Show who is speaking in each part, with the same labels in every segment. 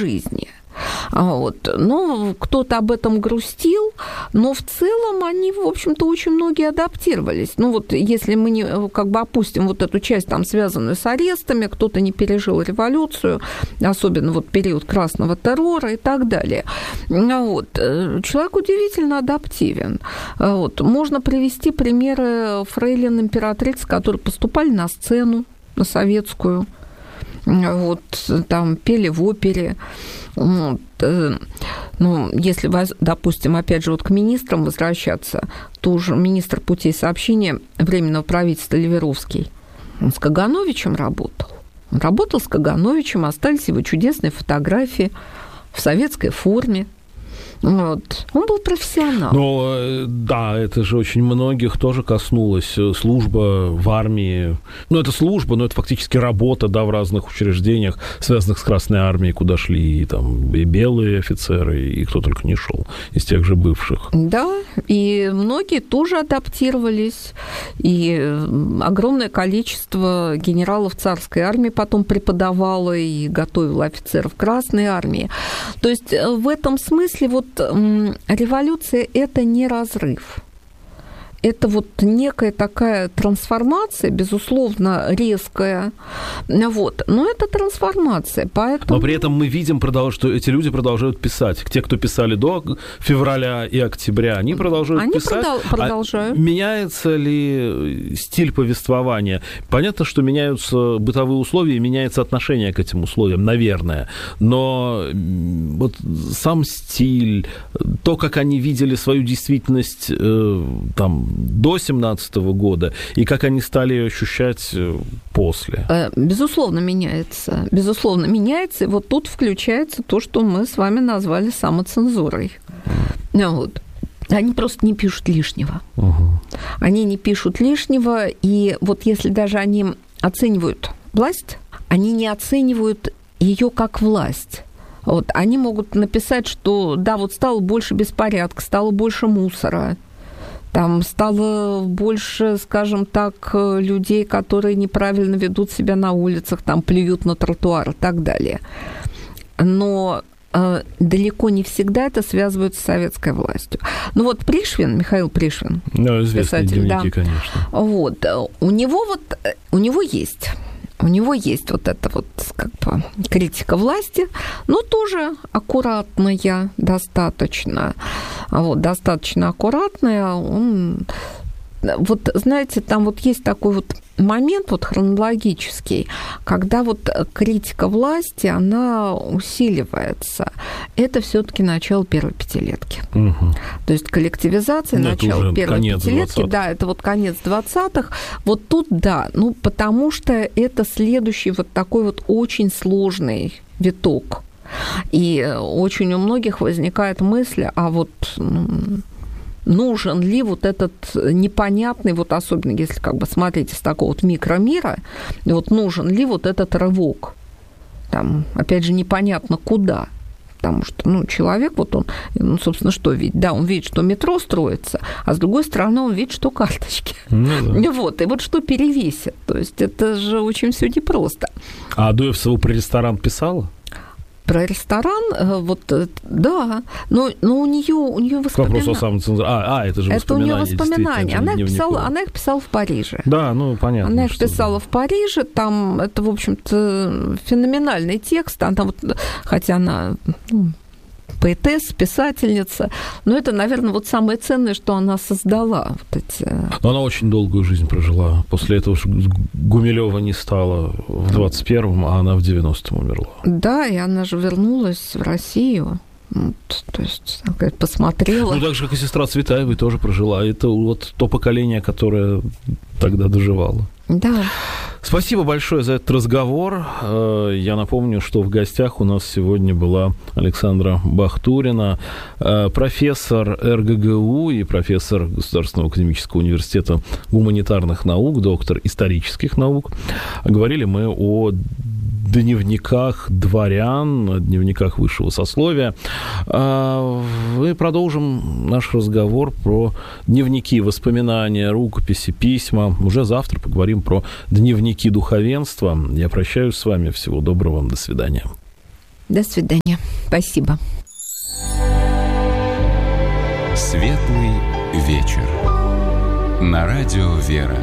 Speaker 1: жизни. Вот. Ну, кто-то об этом грустил, но в целом они, в общем-то, очень многие адаптировались. Ну, вот если мы не, как бы опустим вот эту часть, там, связанную с арестами, кто-то не пережил революцию, особенно вот период красного террора и так далее. Вот. Человек удивительно адаптивен. Вот. Можно привести примеры фрейлин императриц, которые поступали на сцену, на советскую, вот, там, пели в опере. Вот, ну, если, допустим, опять же, вот к министрам возвращаться, то уже министр путей сообщения Временного правительства Леверовский, он с Кагановичем работал. Он работал с Кагановичем, остались его чудесные фотографии в советской форме. Вот. Он был профессионал.
Speaker 2: Но, да, это же очень многих тоже коснулось. Служба в армии. Ну, это служба, но это фактически работа, да, в разных учреждениях, связанных с Красной армией, куда шли и, там, и белые офицеры, и кто только не шел из тех же бывших.
Speaker 1: Да, и многие тоже адаптировались. И огромное количество генералов царской армии потом преподавало и готовило офицеров Красной армии. То есть в этом смысле вот революция – это не разрыв. Это вот некая такая трансформация, безусловно, резкая. Вот. Но это трансформация, поэтому...
Speaker 2: Но при этом мы видим, что эти люди продолжают писать. Те, кто писали до февраля и октября, они продолжают писать.
Speaker 1: Продолжают.
Speaker 2: А меняется ли стиль повествования? Понятно, что меняются бытовые условия и меняется отношение к этим условиям, наверное. Но вот сам стиль, то, как они видели свою действительность там, до 17 года, и как они стали ее ощущать после?
Speaker 1: Безусловно, меняется. Безусловно, меняется. И вот тут включается то, что мы с вами назвали самоцензурой. Вот. Они просто не пишут лишнего. Они не пишут лишнего, и вот если даже они оценивают власть, они не оценивают ее как власть. Вот. Они могут написать, что да, вот стало больше беспорядка, стало больше мусора, там стало больше, скажем так, людей, которые неправильно ведут себя на улицах, там плюют на тротуар и так далее. Но далеко не всегда это связывают с советской властью. Ну вот Пришвин, Михаил Пришвин,
Speaker 2: известные дневники, да, конечно.
Speaker 1: Вот, у него есть вот эта вот как бы критика власти, но тоже аккуратная достаточно. Вот, достаточно аккуратная. Вот, знаете, там вот есть такой вот момент вот хронологический, когда вот критика власти, она усиливается. Это все-таки начало первой пятилетки. То есть коллективизация, начало первой пятилетки, 20-х. Да, это вот конец 20-х. Вот тут, да, ну, потому что это следующий вот такой вот очень сложный виток. И очень у многих возникает мысль, а вот... нужен ли вот этот непонятный, вот особенно если как бы смотреть из такого вот микромира, вот нужен ли вот этот рывок, там, опять же, непонятно куда, потому что, ну, человек, вот он, ну, собственно, что видит? Да, он видит, что метро строится, а с другой стороны он видит, что карточки. Да. Вот, и вот что перевесит, то есть это же очень все непросто.
Speaker 2: А Адоевцева про ресторан писала?
Speaker 1: Про ресторан, вот, да, но у нее воспоминания.
Speaker 2: Вопрос о самоцензуре. Это же воспоминания. Это у нее воспоминания.
Speaker 1: Она их писала в Париже.
Speaker 2: Да, ну, понятно.
Speaker 1: Она их писала в Париже, там, это, в общем-то, феноменальный текст, она вот, хотя она... поэтесса, писательница. Но это, наверное, вот самое ценное, что она создала. Вот эти...
Speaker 2: Но она очень долгую жизнь прожила. После этого Гумилёва не стало в 21-м, а она в 90-м умерла.
Speaker 1: Да, и она же вернулась в Россию. Вот, то есть, посмотрела.
Speaker 2: Ну, так же, как и сестра Цветаевой тоже прожила. Это вот то поколение, которое тогда доживало.
Speaker 1: Да.
Speaker 2: Спасибо большое за этот разговор. Я напомню, что в гостях у нас сегодня была Александра Бахтурина, профессор РГГУ и профессор Государственного академического университета гуманитарных наук, доктор исторических наук. Говорили мы о дневниках дворян, дневниках высшего сословия. Мы продолжим наш разговор про дневники, воспоминания, рукописи, письма. Уже завтра поговорим про дневники духовенства. Я прощаюсь с вами. Всего доброго вам. До свидания.
Speaker 1: До свидания. Спасибо.
Speaker 3: Светлый вечер. На радио «Вера».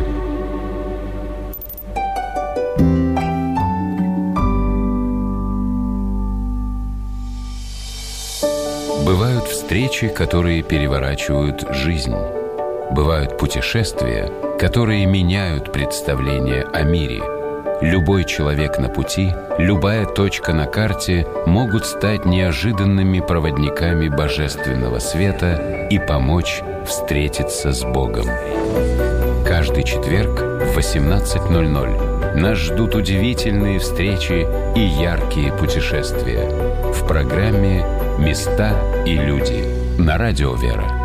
Speaker 3: Бывают встречи, которые переворачивают жизнь. Бывают путешествия, которые меняют представление о мире. Любой человек на пути, любая точка на карте могут стать неожиданными проводниками божественного света и помочь встретиться с Богом. Каждый четверг в 18:00 нас ждут удивительные встречи и яркие путешествия в программе «Места и люди» на радио «Вера».